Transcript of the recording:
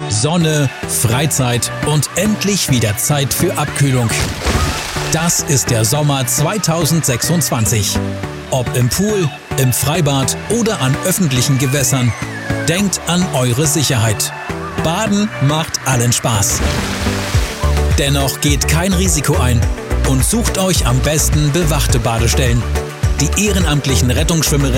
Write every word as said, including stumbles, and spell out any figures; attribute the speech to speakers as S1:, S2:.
S1: Sonne, Freizeit und endlich wieder Zeit für Abkühlung. Das ist der Sommer zweitausendsechsundzwanzig. Ob im Pool, im Freibad oder an öffentlichen Gewässern, denkt an eure Sicherheit. Baden macht allen Spaß. Dennoch geht kein Risiko ein und sucht euch am besten bewachte Badestellen. Die ehrenamtlichen Rettungsschwimmerinnen